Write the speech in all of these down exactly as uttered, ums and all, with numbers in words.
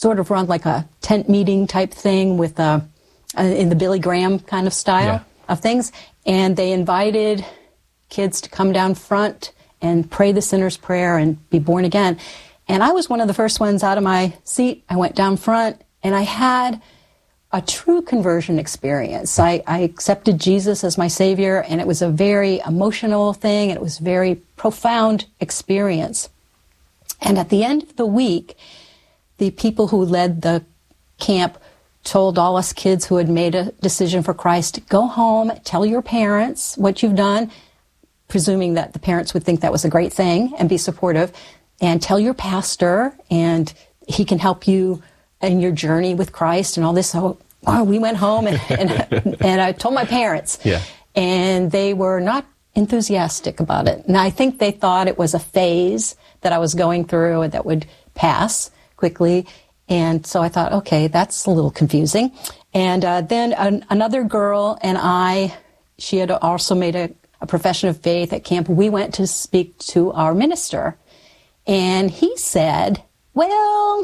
sort of run like a tent meeting type thing with a, in the Billy Graham kind of style yeah. of things. And they invited kids to come down front and pray the sinner's prayer and be born again. And I was one of the first ones out of my seat. I went down front, and I had a true conversion experience. I, I accepted Jesus as my Savior, and it was a very emotional thing, and it was a very profound experience. And at the end of the week, the people who led the camp told all us kids who had made a decision for Christ, go home, tell your parents what you've done, presuming that the parents would think that was a great thing and be supportive, and tell your pastor, and he can help you in your journey with Christ and all this. So oh, we went home, and, and, and I told my parents, yeah. and they were not enthusiastic about it. And I think they thought it was a phase that I was going through and that would pass quickly. And so I thought, okay, that's a little confusing. And uh, then an, another girl and I, she had also made a, a profession of faith at camp. We went to speak to our minister, and he said, well,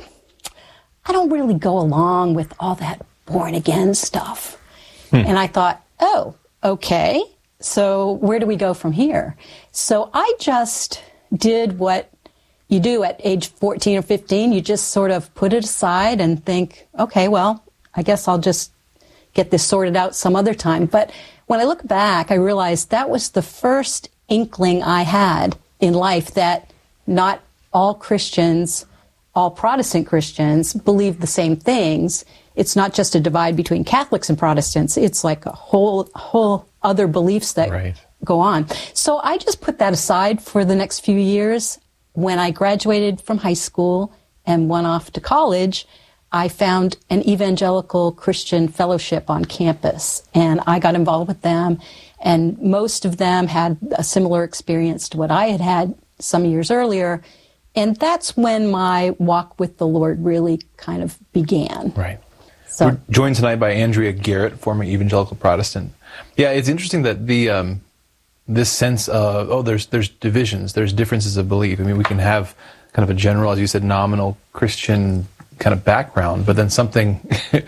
I don't really go along with all that born-again stuff. Hmm. And I thought, oh, okay, so where do we go from here? So I just did what you do at age fourteen or fifteen. You just sort of put it aside and think, okay, well, I guess I'll just get this sorted out some other time. But when I look back, I realized that was the first inkling I had in life that not all Christians, all Protestant Christians, believe the same things. It's not just a divide between Catholics and Protestants. It's like a whole whole other beliefs that right. go on. So I just put that aside for the next few years. When I graduated from high school and went off to college, I found an evangelical Christian fellowship on campus, and I got involved with them, and most of them had a similar experience to what I had had some years earlier, and that's when my walk with the Lord really kind of began. Right. So, We're joined tonight by Andrea Garrett, former evangelical Protestant. Yeah, it's interesting that the um, this sense of, oh, there's there's divisions, there's differences of belief. I mean, we can have kind of a general, as you said, nominal Christian kind of background, but then something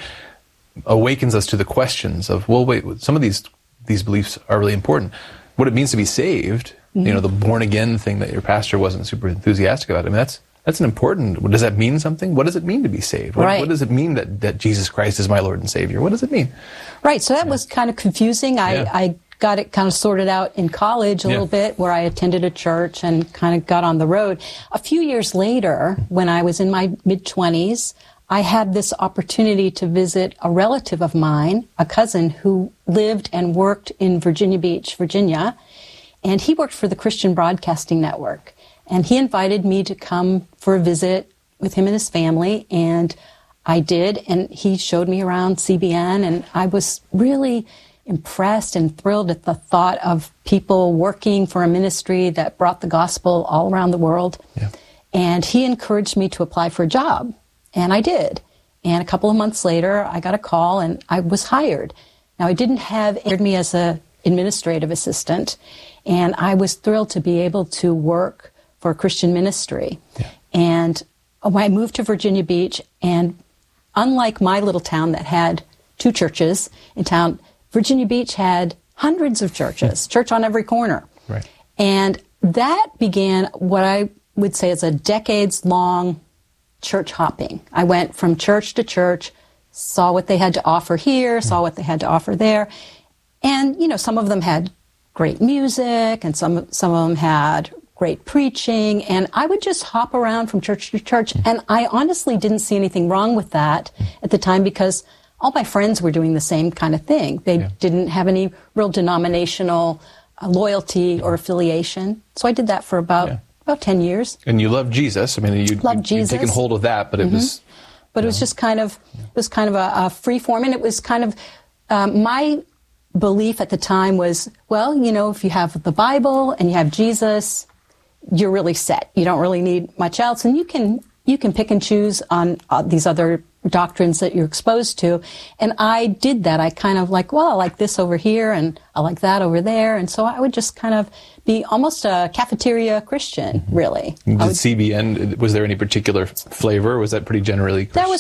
awakens us to the questions of, well, wait, some of these these beliefs are really important. What it means to be saved, mm-hmm. you know, the born again thing that your pastor wasn't super enthusiastic about. I mean, that's that's an important. Does that mean something? What does it mean to be saved? What, right. what does it mean that, that Jesus Christ is my Lord and Savior? What does it mean? Right. So that yeah. was kind of confusing. I, yeah. I got it kind of sorted out in college a yeah. little bit, where I attended a church and kind of got on the road. A few years later, when I was in my mid-twenties, I had this opportunity to visit a relative of mine, a cousin who lived and worked in Virginia Beach, Virginia, and he worked for the Christian Broadcasting Network. And he invited me to come for a visit with him and his family, and I did, and he showed me around C B N, and I was really impressed and thrilled at the thought of people working for a ministry that brought the gospel all around the world. Yeah. And he encouraged me to apply for a job, and I did. And a couple of months later, I got a call, and I was hired. Now, I didn't have hired me as an administrative assistant, and I was thrilled to be able to work for a Christian ministry. Yeah. And when I moved to Virginia Beach, and unlike my little town that had two churches in town, Virginia Beach had hundreds of churches, church on every corner. Right. And that began what I would say is a decades-long church hopping. I went from church to church, saw what they had to offer here, saw what they had to offer there. And, you know, some of them had great music, and some, some of them had great preaching, and I would just hop around from church to church, and I honestly didn't see anything wrong with that at the time, because all my friends were doing the same kind of thing. They yeah. didn't have any real denominational uh, loyalty or affiliation. So I did that for about yeah. about ten years. And you loved Jesus. I mean, you, loved you, Jesus. you'd taken hold of that, but it mm-hmm. was... But it was know. just kind of, it was kind of a, a free form, and it was kind of, um, my belief at the time was, well, you know, if you have the Bible and you have Jesus, you're really set. You don't really need much else, and you can you can pick and choose on uh, these other doctrines that you're exposed to. And I did that. I kind of like, well, I like this over here, and I like that over there, and so I would just kind of be almost a cafeteria Christian, really. Did would, C B N, was there any particular flavor, or was that pretty generally Christian? That was